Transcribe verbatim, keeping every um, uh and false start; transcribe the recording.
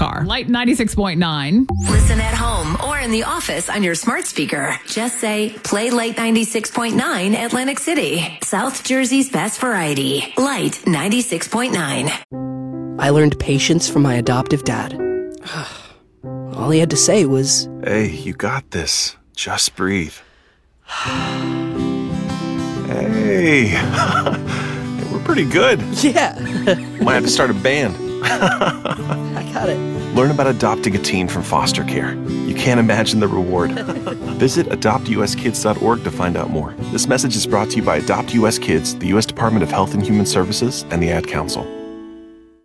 car. Light ninety-six point nine. Listen at home or in the office on your smart speaker. Just say, play Light ninety-six point nine Atlantic City. South Jersey's best variety. Light ninety-six point nine. I learned patience from my adoptive dad. All he had to say was, "Hey, you got this. Just breathe." Hey, we're pretty good. Yeah. Might have to start a band. I got it. Learn about adopting a teen from foster care. You can't imagine the reward. Visit adopt u s kids dot org to find out more. This message is brought to you by Adopt U S Kids, the U S Department of Health and Human Services, and the Ad Council.